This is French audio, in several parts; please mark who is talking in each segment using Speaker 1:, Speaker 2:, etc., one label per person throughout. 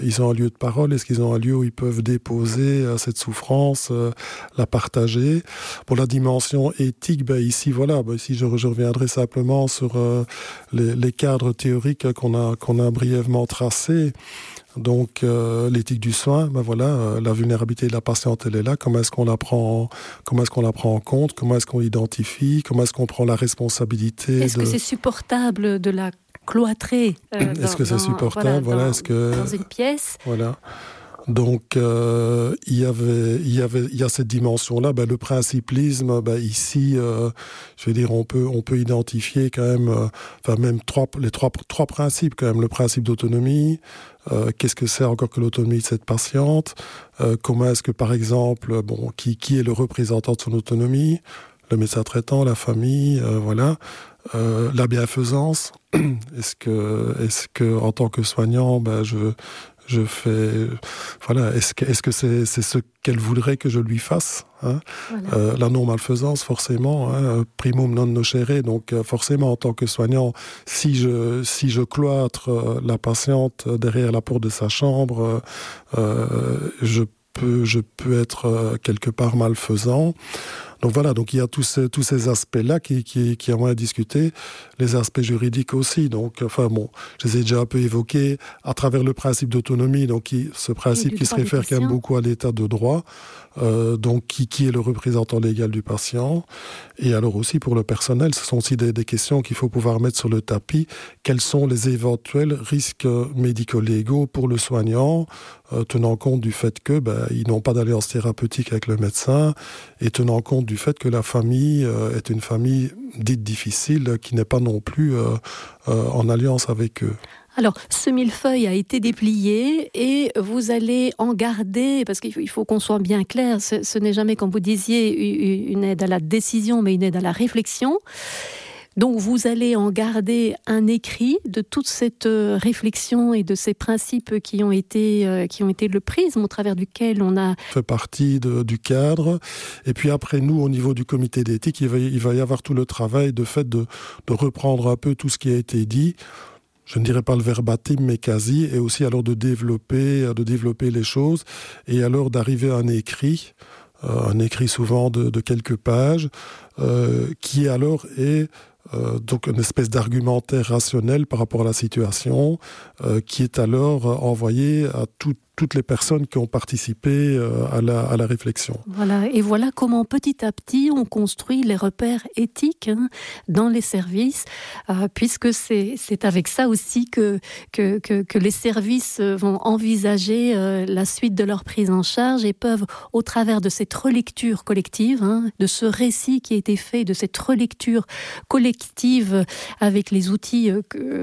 Speaker 1: Ils ont un lieu de parole. Est-ce qu'ils ont un lieu où ils peuvent déposer cette souffrance, la partager? Pour la dimension éthique, ici, ici je reviendrai simplement sur les cadres théoriques qu'on a brièvement tracés. Donc l'éthique du soin, la vulnérabilité de la patiente, elle est là. Comment est-ce qu'on la prend en compte? Comment est-ce qu'on l'identifie? Comment est-ce qu'on prend la responsabilité?
Speaker 2: Est-ce que c'est supportable de la cloîtrer
Speaker 1: est-ce que c'est supportable?
Speaker 2: Dans une pièce?
Speaker 1: Voilà. Donc il y a cette dimension-là. Le principlisme, ici, je veux dire, on peut identifier quand même, les trois principes quand même. Le principe d'autonomie. Qu'est-ce que c'est encore que l'autonomie de cette patiente? Comment est-ce que, par exemple, qui est le représentant de son autonomie? Le médecin traitant, la famille, la bienfaisance. Est-ce que en tant que soignant, je fais, est-ce que c'est ce qu'elle voudrait que je lui fasse, hein? La non-malfaisance, forcément, hein, primum non nocere. Donc forcément, en tant que soignant, si je cloître la patiente derrière la porte de sa chambre, je peux être quelque part malfaisant. Donc voilà, donc il y a tous ces aspects-là qui ont à discuter, les aspects juridiques aussi. Donc, je les ai déjà un peu évoqués à travers le principe d'autonomie, donc ce principe qui se réfère quand même beaucoup à l'état de droit, donc qui est le représentant légal du patient. Et alors aussi pour le personnel, ce sont aussi des questions qu'il faut pouvoir mettre sur le tapis. Quels sont les éventuels risques médico-légaux pour le soignant, tenant compte du fait que ils n'ont pas d'alliance thérapeutique avec le médecin, et tenant compte du fait que la famille est une famille dite difficile, qui n'est pas non plus en alliance avec eux.
Speaker 2: Alors, ce millefeuille a été déplié et vous allez en garder, parce qu'il faut qu'on soit bien clair, ce n'est jamais, comme vous disiez, une aide à la décision, mais une aide à la réflexion. Donc, vous allez en garder un écrit de toute cette réflexion et de ces principes qui ont été le prisme au travers duquel on a
Speaker 1: fait partie du cadre. Et puis après, nous, au niveau du comité d'éthique, il va y avoir tout le travail de reprendre un peu tout ce qui a été dit. Je ne dirais pas le verbatim, mais quasi, et aussi alors de développer les choses, et alors d'arriver à un écrit souvent de quelques pages, qui alors est donc une espèce d'argumentaire rationnel par rapport à la situation, qui est alors envoyé à toutes les personnes qui ont participé à la réflexion.
Speaker 2: Voilà, et voilà comment petit à petit on construit les repères éthiques dans les services, puisque c'est avec ça aussi que les services vont envisager la suite de leur prise en charge et peuvent, au travers de cette relecture collective, de ce récit qui a été fait, de cette relecture collective avec les outils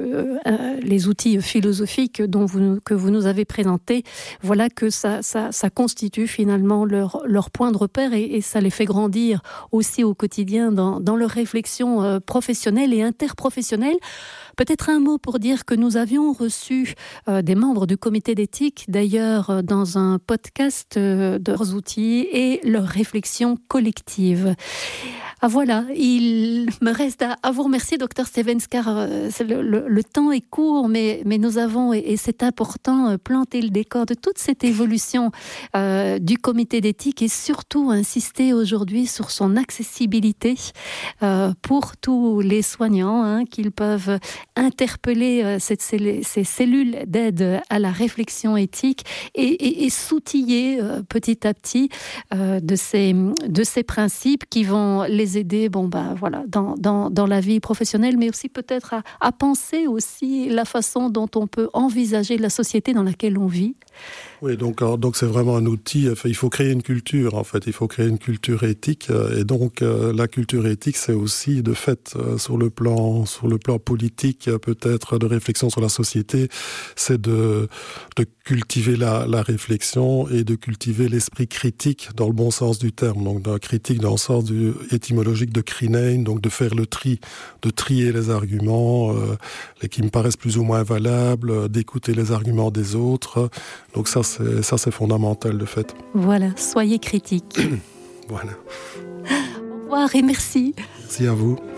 Speaker 2: philosophiques que vous nous avez présentés, voilà que ça constitue finalement leur point de repère et ça les fait grandir aussi au quotidien dans leur réflexion professionnelle et interprofessionnelle. Peut-être un mot pour dire que nous avions reçu des membres du comité d'éthique, d'ailleurs dans un podcast de leurs outils et leurs réflexions collectives. Voilà, il me reste à vous remercier, Dr Stevens, car le temps est court, mais nous avons, et c'est important, planté le décor de toute cette évolution du comité d'éthique et surtout insister aujourd'hui sur son accessibilité pour tous les soignants, qu'ils peuvent interpeller ces cellules d'aide à la réflexion éthique et s'outiller petit à petit de ces principes qui vont les aider dans la vie professionnelle, mais aussi peut-être à penser aussi la façon dont on peut envisager la société dans laquelle on vit.
Speaker 1: Oui, donc c'est vraiment un outil. Il faut créer une culture, en fait. Il faut créer une culture éthique. Et donc, la culture éthique, c'est aussi, de fait, sur le plan politique, peut-être de réflexion sur la société, c'est de cultiver la réflexion et de cultiver l'esprit critique dans le bon sens du terme. Donc, critique dans le sens étymologique de krinein, donc de faire le tri, de trier les arguments qui me paraissent plus ou moins valables, d'écouter les arguments des autres. Donc ça c'est fondamental de fait.
Speaker 2: Voilà, soyez critiques.
Speaker 1: Voilà.
Speaker 2: Au revoir et merci.
Speaker 1: Merci à vous.